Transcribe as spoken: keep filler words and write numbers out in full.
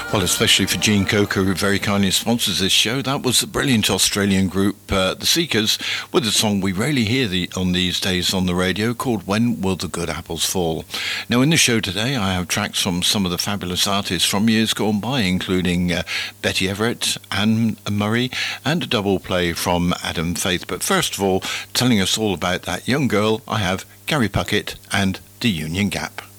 Well, especially for Gene Coker, who very kindly sponsors this show. That was the brilliant Australian group, uh, The Seekers, with a song we rarely hear the, on these days on the radio called When Will the Good Apples Fall? Now, in the show today, I have tracks from some of the fabulous artists from years gone by, including uh, Betty Everett, Anne Murray, and a double play from Adam Faith. But first of all, telling us all about that young girl, I have Gary Puckett and the Union Gap.